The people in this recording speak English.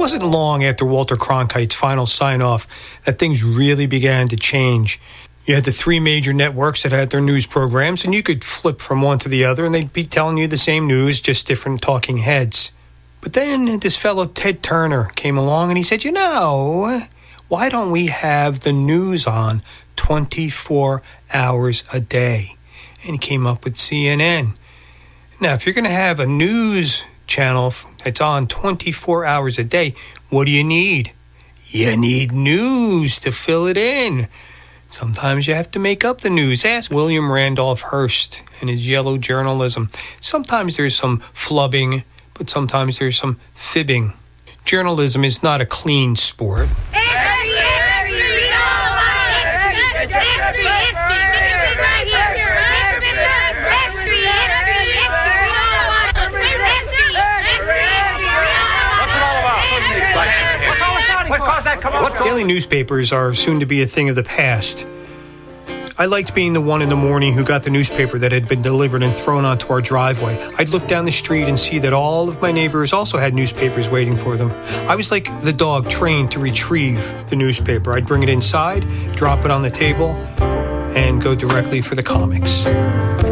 wasn't long after Walter Cronkite's final sign-off that things really began to change. You had the three major networks that had their news programs, and you could flip from one to the other, and they'd be telling you the same news, just different talking heads. But then this fellow Ted Turner came along, and he said, why don't we have the news on 24 hours a day? And he came up with CNN. Now, if you're going to have a news channel that's on 24 hours a day, what do you need? You need news to fill it in. Sometimes you have to make up the news. Ask William Randolph Hearst and his yellow journalism. Sometimes there's some flubbing, but sometimes there's some fibbing. Journalism is not a clean sport. Daily newspapers are soon to be a thing of the past. I liked being the one in the morning who got the newspaper that had been delivered and thrown onto our driveway. I'd look down the street and see that all of my neighbors also had newspapers waiting for them. I was like the dog trained to retrieve the newspaper. I'd bring it inside, drop it on the table, and go directly for the comics.